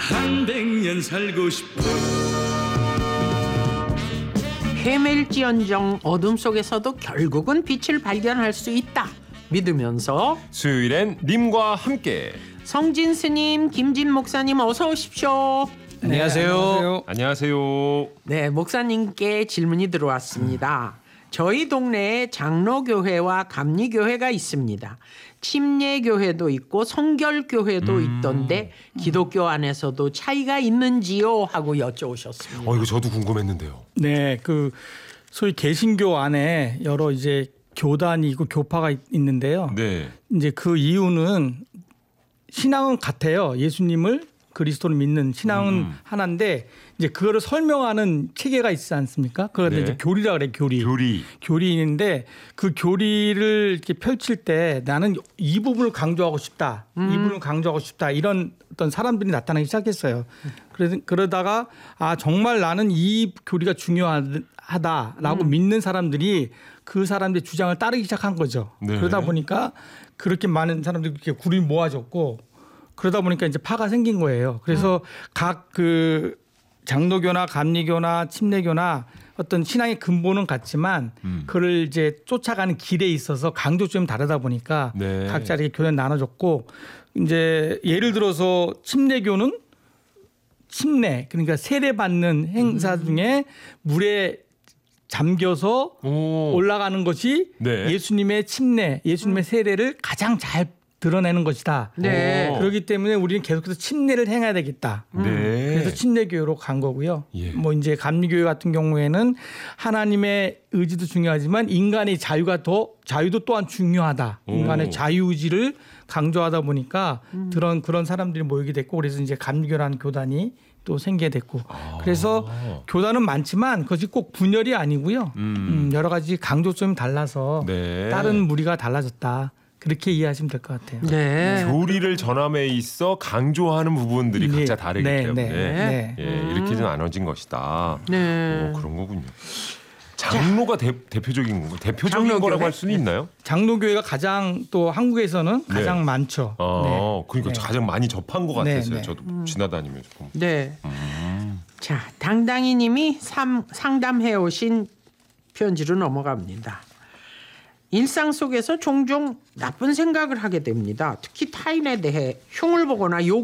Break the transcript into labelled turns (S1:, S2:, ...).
S1: 한 100년 살고 싶어.
S2: 헤맬지언정 어둠 속에서도 결국은 빛을 발견할 수 있다 믿으면서
S3: 수요일엔 님과 함께.
S2: 성진 스님, 김진 목사님 어서 오십시오.
S4: 안녕하세요.
S3: 안녕하세요.
S2: 네, 목사님께 질문이 들어왔습니다. 저희 동네에 장로교회와 감리교회가 있습니다. 침례교회도 있고 성결교회도 있던데 기독교 안에서도 차이가 있는지요? 하고 여쭤오셨습니다.
S3: 이거 저도 궁금했는데요.
S4: 네, 그 소위 개신교 안에 여러 이제 교단이 있고 교파가 있는데요.
S3: 네.
S4: 이제 그 이유는 신앙은 같아요. 예수님을 그리스도를 믿는 신앙은 하나인데 이제 그거를 설명하는 체계가 있지 않습니까? 그걸
S3: 네.
S4: 이제 교리라 그래, 교리. 교리인데 그 교리를 이렇게 펼칠 때 나는 이 부분을 강조하고 싶다. 이 부분을 강조하고 싶다. 이런 어떤 사람들이 나타나기 시작했어요. 그러다가 정말 나는 이 교리가 중요하다라고 믿는 사람들이 그 사람들의 주장을 따르기 시작한 거죠.
S3: 네.
S4: 그러다 보니까 그렇게 많은 사람들이 이렇게 굴이 모아졌고 그러다 보니까 이제 파가 생긴 거예요. 그래서 각 그 장로교나 감리교나 침례교나 어떤 신앙의 근본은 같지만 그를 이제 쫓아가는 길에 있어서 강조점이 다르다 보니까
S3: 네.
S4: 각자 이렇게 교회는 나눠졌고 이제 예를 들어서 침례교는 침례 그러니까 세례받는 행사 중에 물에 잠겨서 올라가는 것이
S3: 네.
S4: 예수님의 침례, 예수님의 세례를 가장 잘 드러내는 것이다.
S2: 네.
S4: 그렇기 때문에 우리는 계속해서 침례를 행해야 되겠다.
S3: 네.
S4: 그래서 침례교회로 간 거고요.
S3: 예.
S4: 뭐 이제 감리교회 같은 경우에는 하나님의 의지도 중요하지만 인간의 자유도 또한 중요하다. 인간의 자유의지를 강조하다 보니까 그런 사람들이 모이게 됐고 그래서 이제 감리교라는 교단이 또 생기게 됐고 그래서 교단은 많지만 그것이 꼭 분열이 아니고요. 여러 가지 강조점이 달라서
S3: 네.
S4: 다른 무리가 달라졌다. 그렇게 이해하시면 될 것 같아요.
S2: 네.
S3: 교리를 전함에 있어 강조하는 부분들이
S4: 네.
S3: 각자 다르기
S4: 네,
S3: 때문에
S4: 네.
S3: 예, 이렇게 나눠진 것이다.
S2: 네.
S3: 그런 거군요. 장로가 대표적인 건가요? 대표적인
S2: 장로교회?
S3: 거라고 할 수는 있나요?
S4: 장로교회가 가장 또 한국에서는 가장 많죠.
S3: 그러니까
S4: 네.
S3: 가장 많이 접한 것
S4: 네,
S3: 같았어요.
S4: 네.
S3: 저도 지나다니면서 보면.
S2: 네. 자, 당당히님이 상담해 오신 편지로 넘어갑니다. 일상 속에서 종종 나쁜 생각을 하게 됩니다. 특히 타인에 대해 흉을 보거나 욕